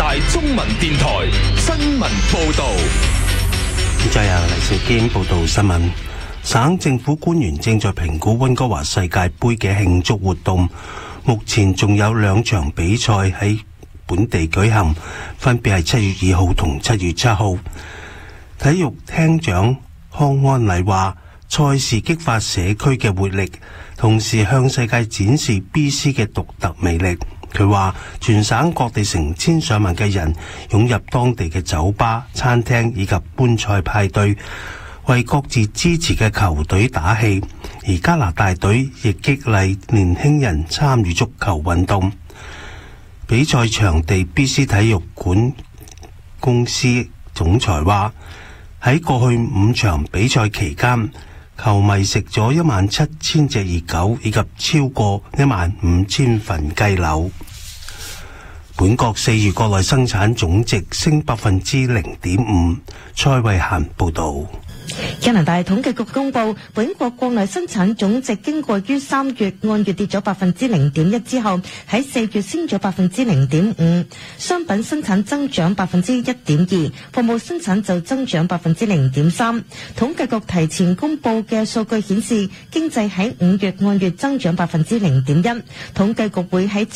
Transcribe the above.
大中文電台新聞報道。 再由黎兆堅報道新聞。省政府官員正在評估溫哥華世界盃嘅慶祝活動，目前仲有2場比賽喺本地舉行，分別係7月2號同7月7號。體育廳長康安禮話，賽事激發社區嘅活力，同時向世界展示 BC 嘅獨特魅力。佢話全省各地成千上萬嘅人湧入當地嘅酒吧、餐廳以及觀賽派對，為各自支持嘅球隊打氣，而加拿大隊亦激勵年輕人參與足球運動。比賽場地 BC 體育館公司總裁話，喺過去5場比賽期間，球迷食咗17000隻熱狗以及超過15000份雞柳。本國4月國內生產總值升 0.5%。蔡慧嫻報導。 加拿大統計局公布，本國國內生產總值經過於3月按月跌咗 0.1% 之後，喺4月升咗 0.5%， 商品生產增長 1.2%， 服務生產就增長 0.3%。統計局提前公布嘅數據顯示，經濟喺5月按月增長 0.1%，統計局會喺